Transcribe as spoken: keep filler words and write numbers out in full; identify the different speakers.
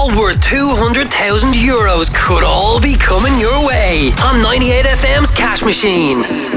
Speaker 1: all worth two hundred thousand euros could all be coming your way on ninety-eight F M's Cash Machine.